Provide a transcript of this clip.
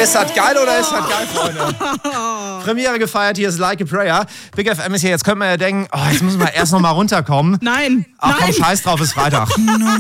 Ist das geil oder ist das geil, Freunde? Premiere gefeiert, hier ist Like a Prayer. Big FM ist hier, jetzt könnte man ja denken, jetzt müssen wir erst noch mal runterkommen. Nein. Ach komm, scheiß drauf, ist Freitag.